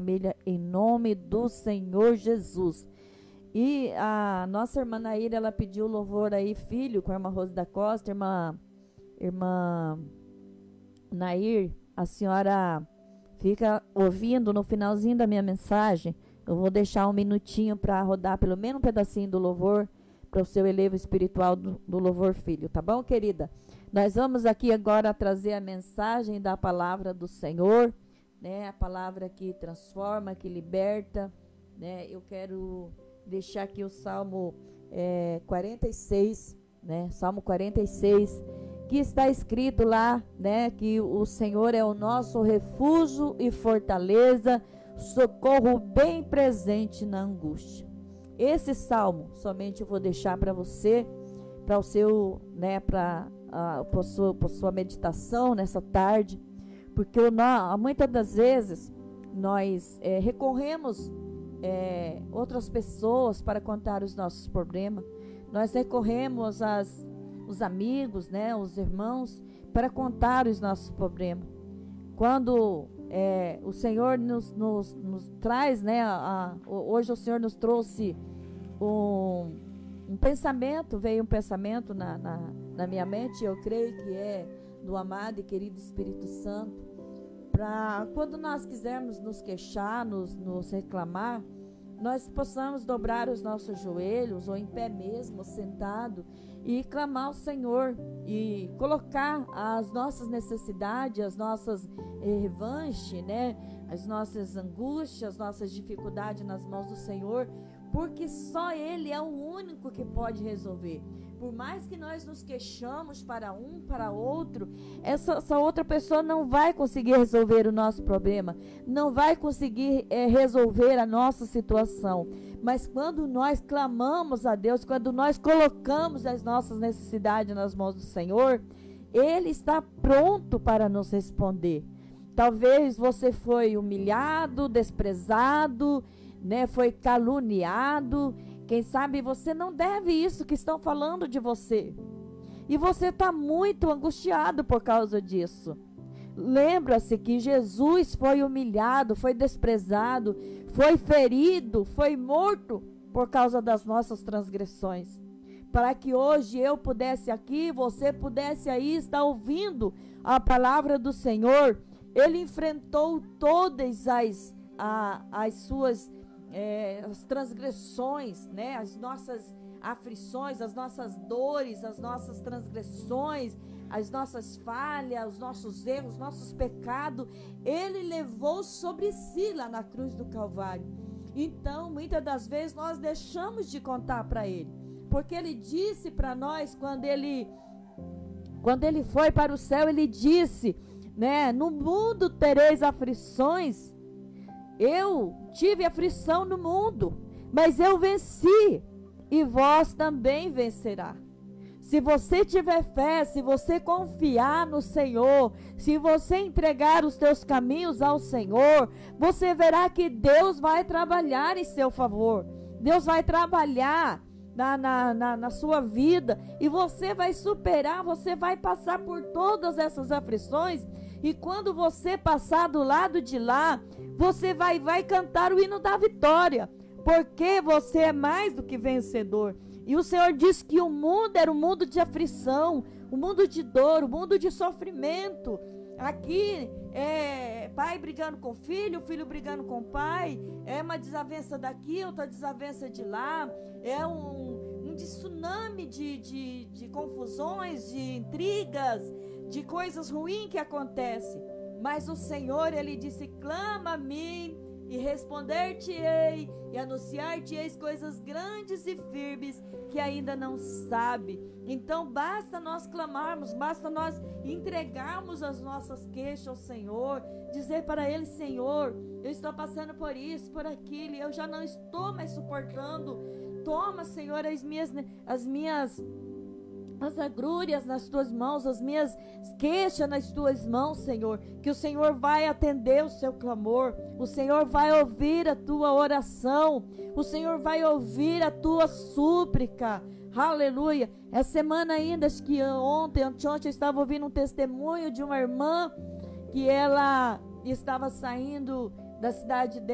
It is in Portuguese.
família, em nome do Senhor Jesus. E a nossa irmã Nair, ela pediu louvor aí, filho, com a irmã Rose da Costa. Irmã Nair, a senhora fica ouvindo no finalzinho da minha mensagem. Eu vou deixar um minutinho para rodar pelo menos um pedacinho do louvor, para o seu elevo espiritual do louvor, filho, tá bom, querida? Nós vamos aqui agora trazer a mensagem da palavra do Senhor, né? A palavra que transforma, que liberta, né? Eu quero deixar aqui o Salmo 46, né? Salmo 46, que está escrito lá, né? Que o Senhor é o nosso refúgio e fortaleza, socorro bem presente na angústia. Esse salmo somente eu vou deixar para você, para o seu, né? Para sua meditação nessa tarde, porque muitas das vezes nós recorremos outras pessoas para contar os nossos problemas. Nós recorremos os amigos, né, os irmãos, para contar os nossos problemas. Quando o Senhor nos traz, né, hoje o Senhor nos trouxe um pensamento, veio um pensamento na minha mente, eu creio que é do amado e querido Espírito Santo, para quando nós quisermos nos queixar, nos reclamar, nós possamos dobrar os nossos joelhos, ou em pé mesmo, sentado, e clamar ao Senhor, e colocar as nossas necessidades, as nossas revanches, né, as nossas angústias, as nossas dificuldades nas mãos do Senhor, porque só Ele é o único que pode resolver. Por mais que nós nos queixamos para um, para outro, essa outra pessoa não vai conseguir resolver o nosso problema, não vai conseguir resolver a nossa situação. Mas quando nós clamamos a Deus, quando nós colocamos as nossas necessidades nas mãos do Senhor, Ele está pronto para nos responder. Talvez você foi humilhado, desprezado, né, foi caluniado. Quem sabe você não deve isso que estão falando de você. E você está muito angustiado por causa disso. Lembra-se que Jesus foi humilhado, foi desprezado, foi ferido, foi morto por causa das nossas transgressões. Para que hoje eu pudesse aqui, você pudesse aí estar ouvindo a palavra do Senhor. Ele enfrentou todas as suas as transgressões, né? As nossas aflições, as nossas dores, as nossas transgressões, as nossas falhas, os nossos erros, os nossos pecados, Ele levou sobre si lá na cruz do Calvário. Então, muitas das vezes nós deixamos de contar para Ele, porque Ele disse para nós, quando ele foi para o céu, Ele disse, né? No mundo tereis aflições. Eu tive aflição no mundo, mas eu venci, e vós também vencerá. Se você tiver fé, se você confiar no Senhor, se você entregar os teus caminhos ao Senhor, você verá que Deus vai trabalhar em seu favor. Deus vai trabalhar na sua vida, e você vai superar, você vai passar por todas essas aflições. E quando você passar do lado de lá, você vai cantar o hino da vitória, porque você é mais do que vencedor. E o Senhor disse que o mundo era um mundo de aflição, um mundo de dor, um mundo de sofrimento. Aqui é pai brigando com filho brigando com pai, é uma desavença daqui, outra desavença de lá, é um tsunami de confusões, de intrigas, de coisas ruins que acontecem. Mas o Senhor, Ele disse: clama a mim e responder-te-ei e anunciar-te-eis coisas grandes e firmes que ainda não sabe. Então basta nós clamarmos, basta nós entregarmos as nossas queixas ao Senhor, dizer para Ele: Senhor, eu estou passando por isso, por aquilo, e eu já não estou mais suportando. Toma, Senhor, as minhas agrúrias nas tuas mãos, as minhas queixas nas tuas mãos, Senhor, que o Senhor vai atender o seu clamor, o Senhor vai ouvir a tua oração, o Senhor vai ouvir a tua súplica. Aleluia. Essa semana ainda, acho que anteontem eu estava ouvindo um testemunho de uma irmã que ela estava saindo da cidade dela